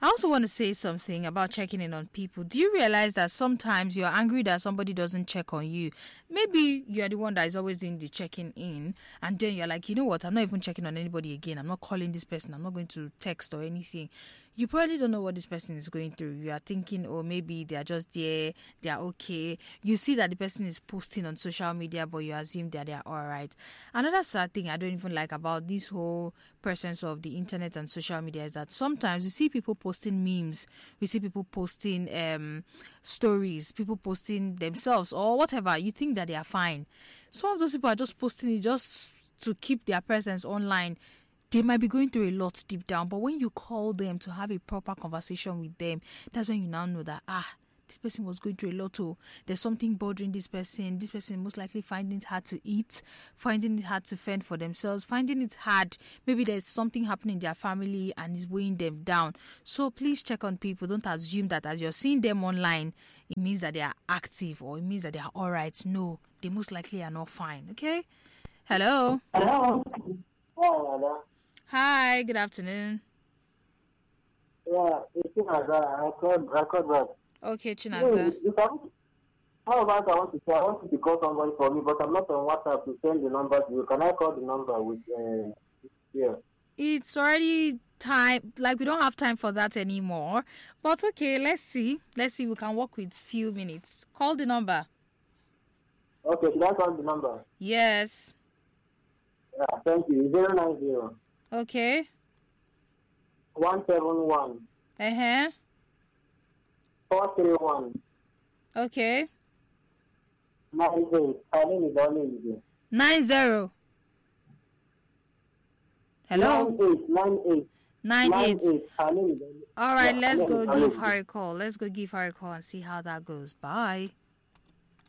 I also want to say something about checking in on people. Do you realize that sometimes you're angry that somebody doesn't check on you? Maybe you're the one that is always doing the checking in, and then you're like, you know what, I'm not even checking on anybody again. I'm not calling this person. I'm not going to text or anything. You probably don't know what this person is going through. You are thinking, oh, maybe they are just there, they are okay. You see that the person is posting on social media, but you assume that they are all right. Another sad thing I don't even like about this whole presence of the internet and social media is that sometimes you see people posting memes, we see people posting stories, people posting themselves or whatever. You think that they are fine. Some of those people are just posting it just to keep their presence online. They might be going through a lot deep down, but when you call them to have a proper conversation with them, that's when you now know that, this person was going through a lot. Oh, there's something bothering this person. This person most likely finding it hard to eat, finding it hard to fend for themselves, finding it hard. Maybe there's something happening in their family and is weighing them down. So please check on people. Don't assume that as you're seeing them online, it means that they are active or it means that they are all right. No, they most likely are not fine. Okay? Hello? Hello. Hello. Hi, good afternoon. Yeah, it's Chinaza. I called back. Okay, Chinaza. How about I want you to call somebody for me, but I'm not on WhatsApp to send the number to you. Can I call the number with here? It's already time, like we don't have time for that anymore. But okay, let's see. We can work with few minutes. Call the number. Okay, should I call the number? Yes. Yeah, thank you. 090. Okay. 171. 431. Okay. 98. Her name is Olivia. 90. Hello. 98. 98. Her name is All right, let's go give her a call. And see how that goes. Bye.